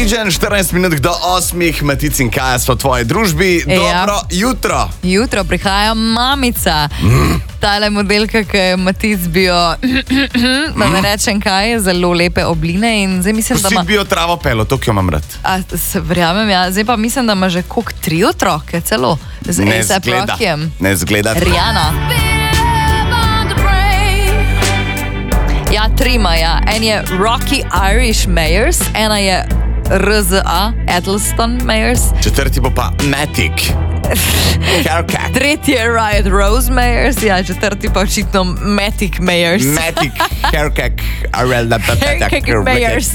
Norwegian, 14 minut do 8, Matic in Kaja so v tvoji družbi. Dobro jutro. Jutro prihaja mamica. Tale modelka, ki je Matic bio, da ne rečem kaj, zelo lepe obline in zdaj mislim, da ima... Vsi bio travo pelo, to, ki jo imam rad. Se verjamem, ja. Zdaj pa mislim, da ima že koliko 3 otroke celo. Ne zgleda. Ne zgleda. Rijana. Ja, 3 ima, ja. En je Rocky Irish Mayers, ena je RZA, Edelston Mayers. 4. bo pa Matic. Haircut. 3. je Riot Rose Mayers, ja, 4. pa očitno Matic Mayers. Matic Haircut. Haircut Mayers.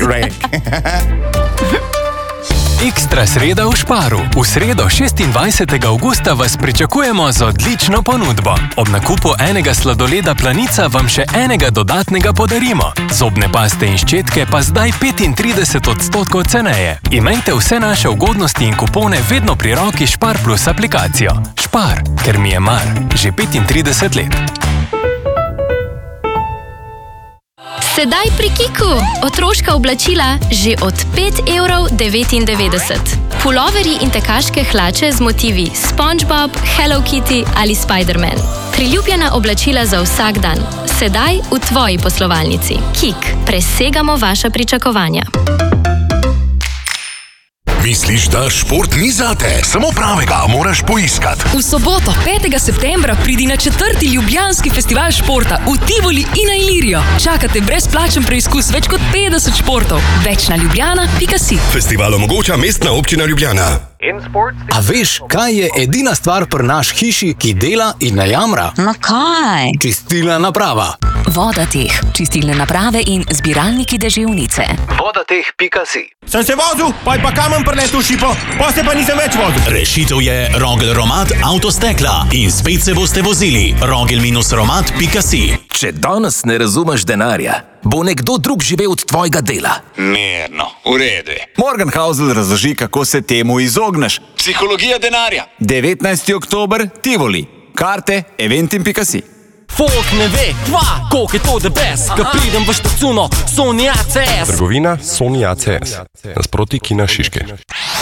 Ekstra sreda v Sparu. V sredo 26. augusta vas pričakujemo z odlično ponudbo. Ob nakupu enega sladoleda Planica vam še enega dodatnega podarimo. Zobne paste in ščetke pa zdaj 35% ceneje. Imejte vse naše ugodnosti in kupone vedno pri roki Spar Plus aplikacijo. Spar, ker mi je mar. Že 35 let. Sedaj pri Kiku. Otroška oblačila že od 5,99 €. Puloverji in tekaške hlače z motivi SpongeBob, Hello Kitty ali Spider-Man. Priljubljena oblačila za vsak dan. Sedaj v tvoji poslovalnici. Kik. Presegamo vaša pričakovanja. Misliš, da šport ni zate? Samo pravega moraš poiskati. V soboto, 5. septembra, pridi na 4. Ljubljanski festival športa v Tivoli in na Ilirijo. Čakate brezplačen preizkus več kot 50 športov. Več na ljubljana.si. Festival omogoča Mestna občina Ljubljana. A veš, kaj je edina stvar pri naš hiši, ki dela in ne jamra? No kaj? Čistilna naprava. Vodateh, čistilne naprave in zbiralniki deževnice. Vodateh.si. Sem se vozil, pa kamen preletel šipo, pa se pa nisem več vozil. Rešitev je Rogel Romat Avtostekla in spet se boste vozili. Rogel-romat.si. Če danes ne razumeš denarja, bo nekdo drug živel od tvojega dela. Mirno, v redu. Morgenhausl razloži, kako se temu izogneš. Psihologija denarja. 19. oktober, Tivoli. Karte eventim.si. Folk ne ve, koliko je to the best. Ko pridem v štacuno, Sony ACS. Trgovina Sony ACS. Nasproti Kina Šiške.